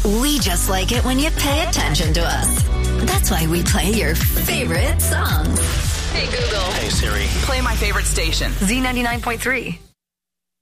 We just like it when you pay attention to us. That's why we play your favorite songs. Hey, Google. Hey, Siri. Play my favorite station. Z99.3.